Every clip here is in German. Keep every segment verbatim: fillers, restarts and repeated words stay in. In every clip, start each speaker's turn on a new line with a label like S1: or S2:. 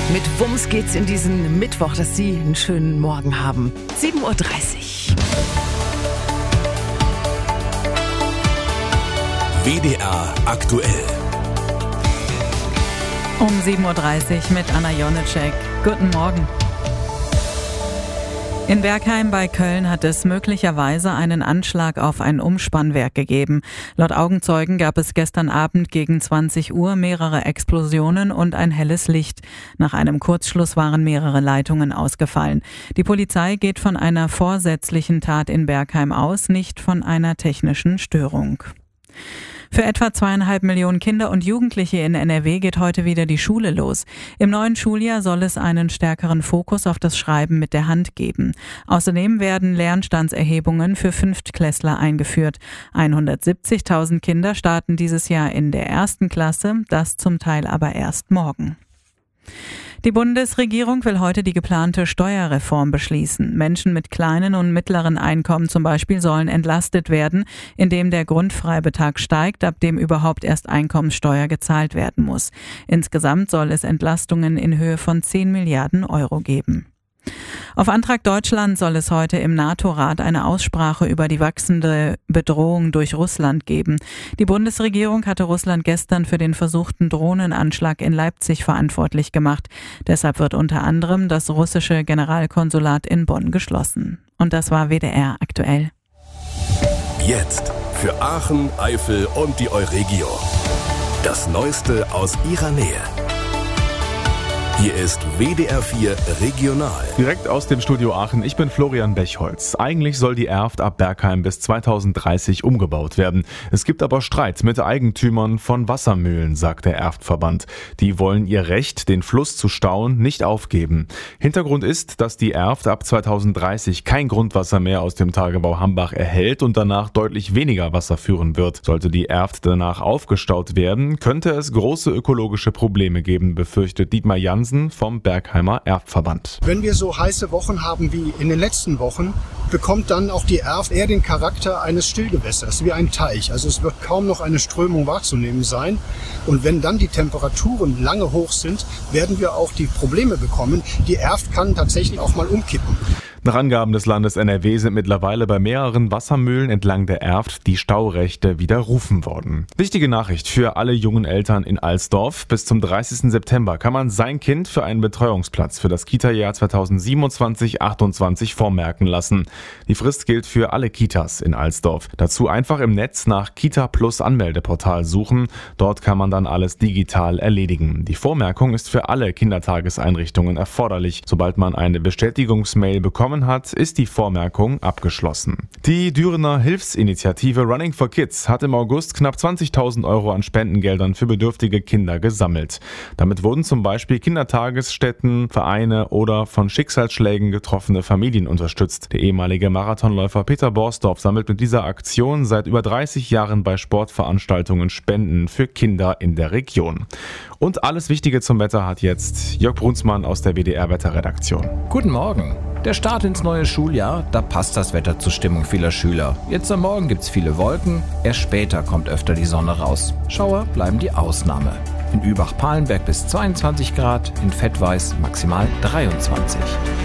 S1: Mit Wumms geht's in diesen Mittwoch, dass Sie einen schönen Morgen haben. sieben Uhr dreißig.
S2: W D R aktuell.
S3: Um sieben Uhr dreißig mit Anna Jonitschek. Guten Morgen. In Bergheim bei Köln hat es möglicherweise einen Anschlag auf ein Umspannwerk gegeben. Laut Augenzeugen gab es gestern Abend gegen zwanzig Uhr mehrere Explosionen und ein helles Licht. Nach einem Kurzschluss waren mehrere Leitungen ausgefallen. Die Polizei geht von einer vorsätzlichen Tat in Bergheim aus, nicht von einer technischen Störung. Für etwa zweieinhalb Millionen Kinder und Jugendliche in N R W geht heute wieder die Schule los. Im neuen Schuljahr soll es einen stärkeren Fokus auf das Schreiben mit der Hand geben. Außerdem werden Lernstandserhebungen für Fünftklässler eingeführt. hundertsiebzigtausend Kinder starten dieses Jahr in der ersten Klasse, das zum Teil aber erst morgen. Die Bundesregierung will heute die geplante Steuerreform beschließen. Menschen mit kleinen und mittleren Einkommen zum Beispiel sollen entlastet werden, indem der Grundfreibetrag steigt, ab dem überhaupt erst Einkommenssteuer gezahlt werden muss. Insgesamt soll es Entlastungen in Höhe von zehn Milliarden Euro geben. Auf Antrag Deutschlands soll es heute im NATO-Rat eine Aussprache über die wachsende Bedrohung durch Russland geben. Die Bundesregierung hatte Russland gestern für den versuchten Drohnenanschlag in Leipzig verantwortlich gemacht. Deshalb wird unter anderem das russische Generalkonsulat in Bonn geschlossen. Und das war W D R aktuell.
S2: Jetzt für Aachen, Eifel und die Euregio. Das Neueste aus ihrer Nähe. Hier ist W D R vier Regional.
S4: Direkt aus dem Studio Aachen, ich bin Florian Bechholz. Eigentlich soll die Erft ab Bergheim bis zweitausenddreißig umgebaut werden. Es gibt aber Streit mit Eigentümern von Wassermühlen, sagt der Erftverband. Die wollen ihr Recht, den Fluss zu stauen, nicht aufgeben. Hintergrund ist, dass die Erft ab zweitausenddreißig kein Grundwasser mehr aus dem Tagebau Hambach erhält und danach deutlich weniger Wasser führen wird. Sollte die Erft danach aufgestaut werden, könnte es große ökologische Probleme geben, befürchtet Dietmar Jansen vom Bergheimer Erftverband.
S5: Wenn wir so heiße Wochen haben wie in den letzten Wochen, bekommt dann auch die Erft eher den Charakter eines Stillgewässers, wie ein Teich. Also es wird kaum noch eine Strömung wahrzunehmen sein. Und wenn dann die Temperaturen lange hoch sind, werden wir auch die Probleme bekommen. Die Erft kann tatsächlich auch mal umkippen.
S4: Nach Angaben des Landes N R W sind mittlerweile bei mehreren Wassermühlen entlang der Erft die Staurechte widerrufen worden. Wichtige Nachricht für alle jungen Eltern in Alsdorf. Bis zum dreißigsten September kann man sein Kind für einen Betreuungsplatz für das Kita-Jahr zweitausendsiebenundzwanzig achtundzwanzig vormerken lassen. Die Frist gilt für alle Kitas in Alsdorf. Dazu einfach im Netz nach Kita Plus Anmeldeportal suchen. Dort kann man dann alles digital erledigen. Die Vormerkung ist für alle Kindertageseinrichtungen erforderlich. Sobald man eine Bestätigungsmail bekommt, hat, ist die Vormerkung abgeschlossen. Die Dürener Hilfsinitiative Running for Kids hat im August knapp zwanzigtausend Euro an Spendengeldern für bedürftige Kinder gesammelt. Damit wurden zum Beispiel Kindertagesstätten, Vereine oder von Schicksalsschlägen getroffene Familien unterstützt. Der ehemalige Marathonläufer Peter Borsdorf sammelt mit dieser Aktion seit über dreißig Jahren bei Sportveranstaltungen Spenden für Kinder in der Region. Und alles Wichtige zum Wetter hat jetzt Jörg Brunsmann aus der W D R-Wetterredaktion.
S6: Guten Morgen. Der Start ins neue Schuljahr, da passt das Wetter zur Stimmung vieler Schüler. Jetzt am Morgen gibt's viele Wolken, erst später kommt öfter die Sonne raus. Schauer bleiben die Ausnahme. In Übach-Palenberg bis zweiundzwanzig Grad, in Fettweiß maximal dreiundzwanzig.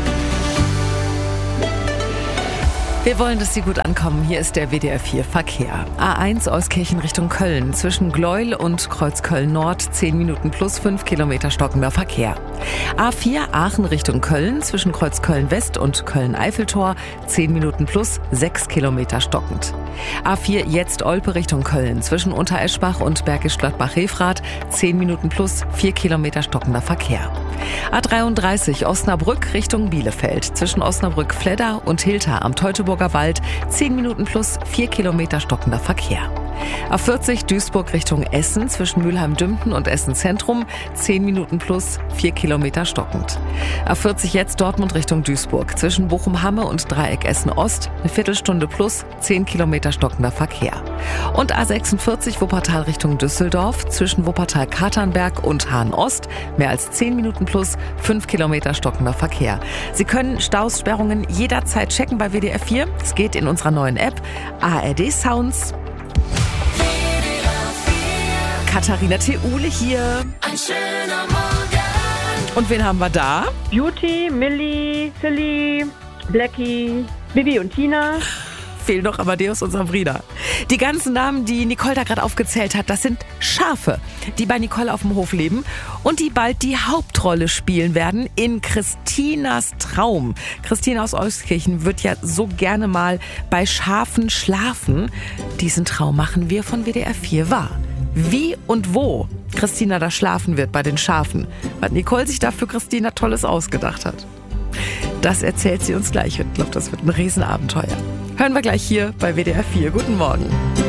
S1: Wir wollen, dass Sie gut ankommen. Hier ist der W D R vier Verkehr. A eins Euskirchen Richtung Köln. Zwischen Gleuel und Kreuzköln Nord zehn Minuten plus fünf Kilometer stockender Verkehr. A vier Aachen Richtung Köln. Zwischen Kreuzköln West und Köln-Eiffeltor zehn Minuten plus sechs Kilometer stockend. A vier jetzt Olpe Richtung Köln. Zwischen Untereschbach und Bergisch Gladbach-Refrath zehn Minuten plus vier Kilometer stockender Verkehr. A dreiunddreißig Osnabrück Richtung Bielefeld. Zwischen Osnabrück-Fledder und Hilter am Teutoburger Wald zehn Minuten plus vier Kilometer stockender Verkehr. A vierzig Duisburg Richtung Essen zwischen Mülheim-Dümpten und Essen Zentrum zehn Minuten plus vier Kilometer stockend. A vierzig jetzt Dortmund Richtung Duisburg zwischen Bochum-Hamme und Dreieck Essen Ost eine Viertelstunde plus zehn Kilometer stockender Verkehr. Und A sechsundvierzig Wuppertal Richtung Düsseldorf zwischen Wuppertal-Katernberg und Hahn Ost mehr als zehn Minuten plus fünf Kilometer stockender Verkehr. Sie können Staussperrungen jederzeit checken bei W D R vier. Es geht in unserer neuen App A R D Sounds. Katharina Theule hier.
S7: Ein schöner Morgen.
S1: Und wen haben wir da?
S7: Beauty, Millie, Silly, Blackie, Bibi und Tina.
S1: Fehlen noch Amadeus und Sabrina. Die ganzen Namen, die Nicole da gerade aufgezählt hat, das sind Schafe, die bei Nicole auf dem Hof leben und die bald die Hauptrolle spielen werden in Christinas Traum. Christina aus Euskirchen wird ja so gerne mal bei Schafen schlafen. Diesen Traum machen wir von W D R vier wahr. Wie und wo Christina da schlafen wird bei den Schafen, was Nicole sich da für Christina Tolles ausgedacht hat. Das erzählt sie uns gleich. Ich glaube, das wird ein Riesenabenteuer. Hören wir gleich hier bei W D R vier. Guten Morgen.